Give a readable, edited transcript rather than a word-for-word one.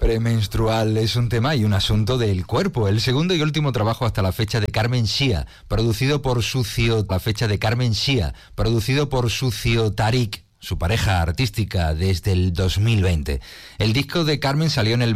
Premenstrual es un tema y un asunto del cuerpo. El segundo y último trabajo hasta la fecha de Carmen Shia, producido por Sucio Tariq, su pareja artística, desde el 2020. El disco de Carmen salió en el